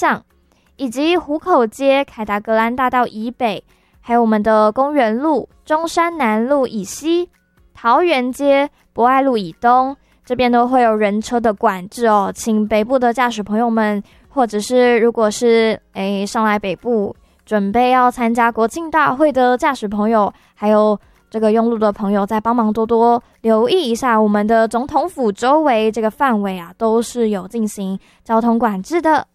向，以及湖口街、凯达格兰大道以北，还有我们的公园路、中山南路以西、桃园街、博爱路以东，这边都会有人车的管制哦，请北部的驾驶朋友们，或者是如果是上来北部准备要参加国庆大会的驾驶朋友，还有这个用路的朋友，再帮忙多多留意一下我们的总统府周围这个范围啊，都是有进行交通管制的。